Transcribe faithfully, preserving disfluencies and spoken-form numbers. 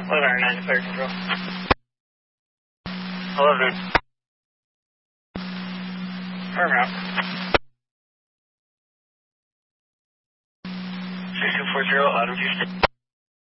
eleven nine to fire control. eleven. Firm out. six two four zero, out of Houston.